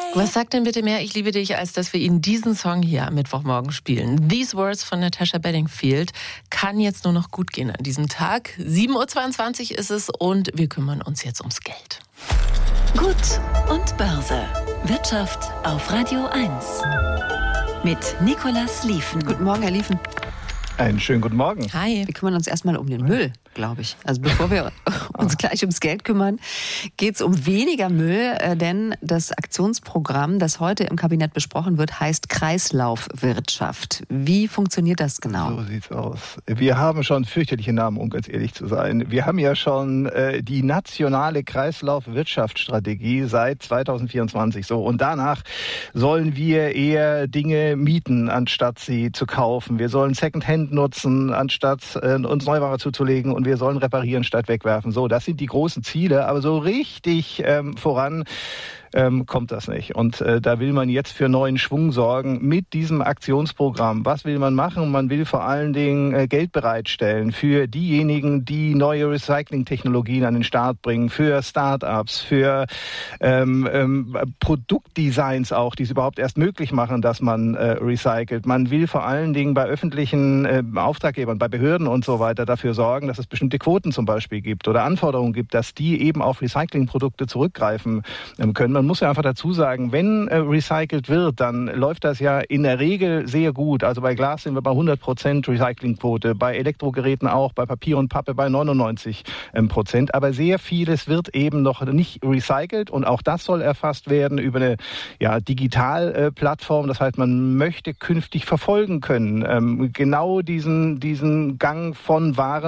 Was sagt denn bitte mehr, ich liebe dich, als dass wir Ihnen diesen Song hier am Mittwochmorgen spielen? These Words von Natasha Bedingfield kann jetzt nur noch gut gehen an diesem Tag. 7.22 Uhr ist es und wir kümmern uns jetzt ums Geld. Gut und Börse. Wirtschaft auf Radio 1. Mit Nicolas Lieven. Guten Morgen, Herr Lieven. Einen schönen guten Morgen. Hi. Wir kümmern uns erstmal um den Müll, glaube ich. Also bevor wir uns gleich ums Geld kümmern, geht es um weniger Müll, denn das Aktionsprogramm, das heute im Kabinett besprochen wird, heißt Kreislaufwirtschaft. Wie funktioniert das genau? So sieht's aus. Wir haben schon fürchterliche Namen, um ganz ehrlich zu sein. Wir haben ja schon die nationale Kreislaufwirtschaftsstrategie seit 2024. So, und danach sollen wir eher Dinge mieten, anstatt sie zu kaufen. Wir sollen Secondhand nutzen, anstatt uns Neuware zuzulegen, und wir sollen reparieren statt wegwerfen. So, das sind die großen Ziele, aber so richtig voran kommt das nicht. Und da will man jetzt für neuen Schwung sorgen mit diesem Aktionsprogramm. Was will man machen? Man will vor allen Dingen Geld bereitstellen für diejenigen, die neue Recycling-Technologien an den Start bringen, für Start-ups, für Produktdesigns auch, die es überhaupt erst möglich machen, dass man recycelt. Man will vor allen Dingen bei öffentlichen Auftraggebern, bei Behörden und so weiter dafür sorgen, dass es bestimmte Quoten zum Beispiel gibt oder Anforderungen gibt, dass die eben auf Recyclingprodukte zurückgreifen können. Man muss ja einfach dazu sagen, wenn recycelt wird, dann läuft das ja in der Regel sehr gut. Also bei Glas sind wir bei 100% Recyclingquote, bei Elektrogeräten auch, bei Papier und Pappe bei 99%. Aber sehr vieles wird eben noch nicht recycelt, und auch das soll erfasst werden über eine Digitalplattform. Das heißt, man möchte künftig verfolgen können, genau diesen Gang von Waren